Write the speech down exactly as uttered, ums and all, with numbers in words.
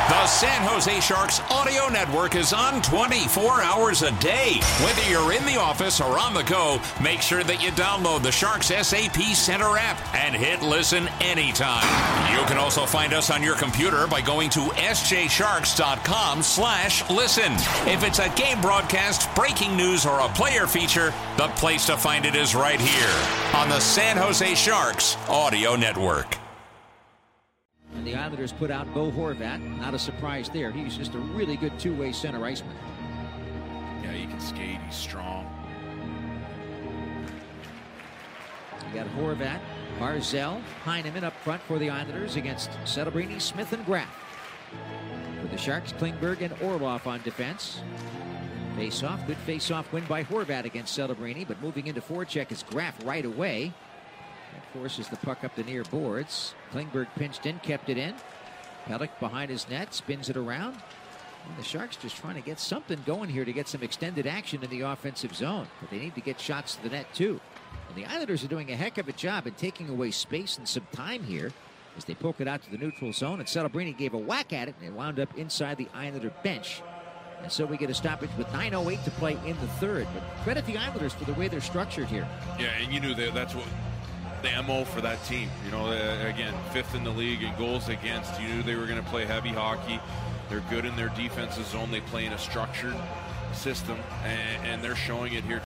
The San Jose Sharks audio network is on twenty-four hours a day. Whether you're in the office or on the go, make sure that you download the Sharks S A P Center app and hit listen anytime. You can also find us on your computer by going to s j sharks dot com slash listen. If it's a game broadcast, breaking news, or a player feature, the place to find it is right here on the San Jose Sharks audio network. And the Islanders put out Bo Horvat. Not a surprise there. He's just a really good two-way center iceman. Yeah, he can skate. He's strong. You got Horvat, Barzal, Heineman up front for the Islanders against Celebrini, Smith, and Graf. For the Sharks, Klingberg and Orlov on defense. Face-off. Good face-off win by Horvat against Celebrini, but moving into forecheck is Graf right away. That forces the puck up the near boards. Klingberg pinched in, kept it in. Pelech behind his net, spins it around. And the Sharks just trying to get something going here to get some extended action in the offensive zone. But they need to get shots to the net too. And the Islanders are doing a heck of a job in taking away space and some time here as they poke it out to the neutral zone. And Celebrini gave a whack at it, and it wound up inside the Islander bench. And so we get a stoppage with nine oh eight to play in the third. But credit the Islanders for the way they're structured here. Yeah, and you knew that that's what the M O for that team. You know, uh, again, fifth in the league in goals against. You knew they were going to play heavy hockey. They're good in their defensive zone. They play in a structured system, and, and they're showing it here